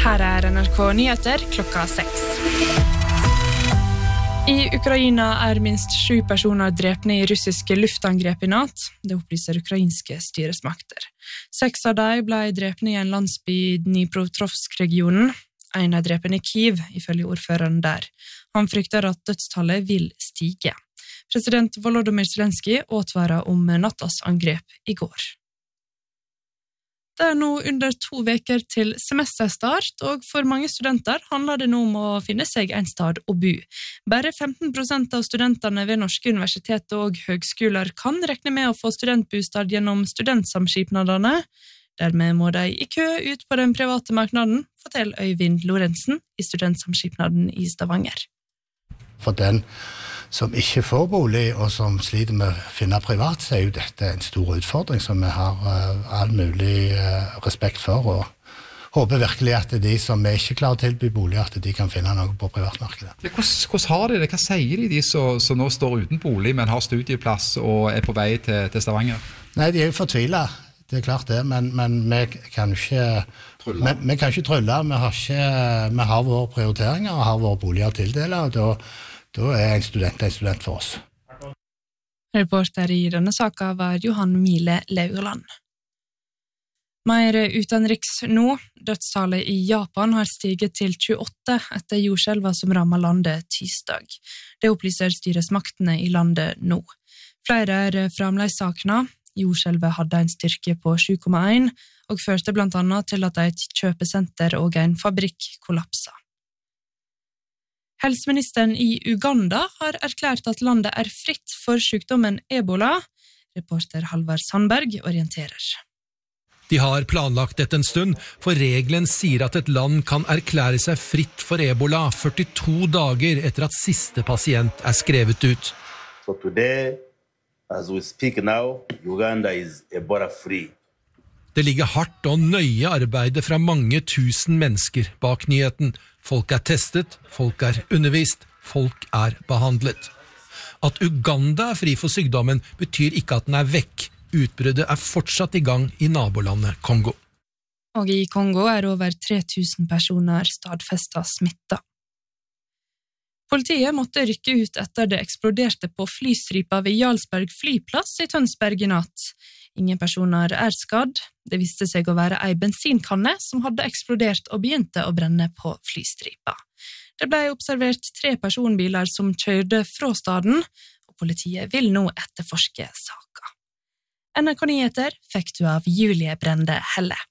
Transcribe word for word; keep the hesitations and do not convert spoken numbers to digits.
Her er N R K Nyheter klokka seks. I Ukraina er minst sju personer drepne i russiske luftangrep i natt. Det opplyser ukrainske styresmakter. Seks av dem ble drepne i en landsby i Dnipropetrovsk-regionen. En er drepen i Kyiv, ifølge ordføreren der. Han frykter at dødstallet vil stige. President Volodymyr Zelenskyj advarer om nattas angrep i går. Det er nå under to veker til semesterstart, og for mange studenter handler det nå om å finne seg en stad å bo. Bare femten prosent av studentene ved norske universitet og høgskoler kan regne med å få studentbostad gjennom studentsamskipnadene. Dermed må de i kø ut på den private marknaden, forteller Øyvind Lorentzen i studentsamskipnaden i Stavanger. For den som ikke får bolig, og som sliter med å finne privat, så er jo dette en stor utfordring som vi har uh, all mulig uh, respekt for, og håper virkelig at de som er ikke klarer å tilby bolig, at de kan finne noe på privatmarkedet. Hvordan, hvordan har de det? Hva sier de, de som, som nå står uten bolig, men har studieplass og er på vei til, til Stavanger? Nei, de er jo fortvilet, det er klart det, men, men vi kan ikke trylle. Vi, vi kan ikke trylle, vi har, ikke, vi har våre prioriteringer og har våre boliger tildeler, og da Da er en student en student for oss. Reporter i denne saken var Johan Mile Lauerland. Mer utenriks nå. Dødstallet i Japan har stiget til tjueåtte etter jordskjelva som rammet landet tirsdag. Det opplyser styresmaktene i landet nå. Flere er fremdeles savnet. Jordskjelvet hadde en styrke på sju komma én og førte blant annet til at et kjøpesenter og en fabrikk kollapset. Helseministeren i Uganda har erklært at landet er fritt for sykdommen Ebola. Reporter Halvard Sandberg orienterer. De har planlagt dette en stund, for regelen sier at et land kan erklære seg fritt for Ebola førtito dager etter at siste pasient er skrevet ut. So today, as we speak now, Uganda is Ebola free. Det ligger hardt og nøye arbeide fra mange tusen mennesker bak nyheten. Folk er testet, folk er undervist, folk er behandlet. At Uganda er fri for sykdommen betyr ikke at den er vekk. Utbruddet er fortsatt i gang i nabolandet Kongo. Og i Kongo er over tre tusen personer stadfestet smittet. Politiet måtte rykke ut etter det eksploderte på flystripa ved Jarlsberg flyplass i Tønsberg i natt. Ingen personer er skadd. Det viste seg å være ei bensinkanne som hadde eksplodert og begynte å brenne på flystripa. Det ble observert tre personbiler som kjørte fra staden, og politiet vil nå etterforske saken. N R K Nyheter fikk du av Julie Brende Helle.